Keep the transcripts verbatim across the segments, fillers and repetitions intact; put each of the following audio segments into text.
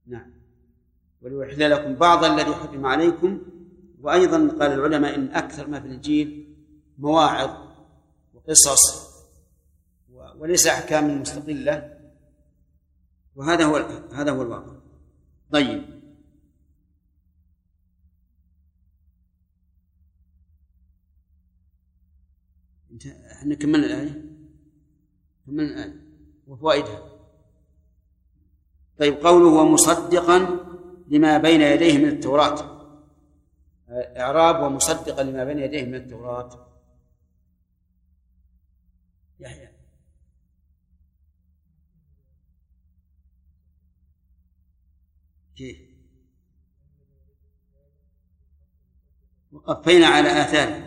نعم. وليحل لكم بعض الذي حرم عليكم. وأيضا قال العلماء إن أكثر ما في الإنجيل مواعظ وقصص وليس أحكام مستقلة، وهذا هو هذا هو الواقع. طيب، احنا كملنا الآية كملنا الآية وفوائدها. طيب، قوله ومصدقا لما بين يديه من التوراة، إعراب ومصدقا لما بين يديه من التوراة. يحيى كيف؟ وقفينا على آثاره.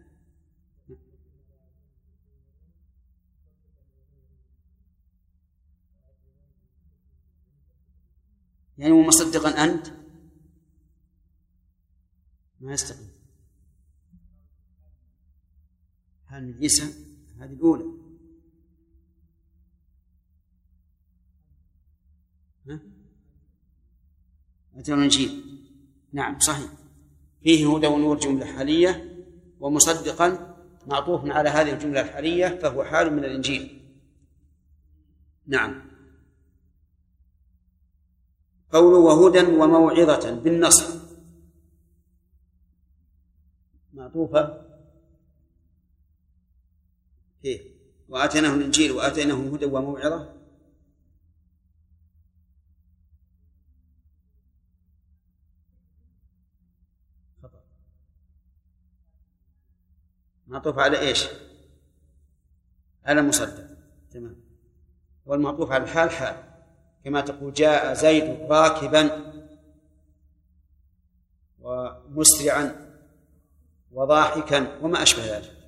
يعني ومصدقا أنت ما يستقيم. هل من عيسى؟ هذه الأولى. ها؟ أتى الإنجيل. نعم صحيح، فيه هدى ونور جملة حالية، ومصدقا معطوف على هذه الجملة الحالية فهو حال من الإنجيل. نعم. قوله وهدى وموعظة بالنصر معطوفة كيف؟ وآتيناه الإنجيل وآتيناه هدى وموعظة. خطأ. معطوف على إيش؟ على مصدق. تمام. والمعطوف على الحال حال، كما تقول جاء زيد راكبا ومسرعا وضاحكا وما أشبه ذلك.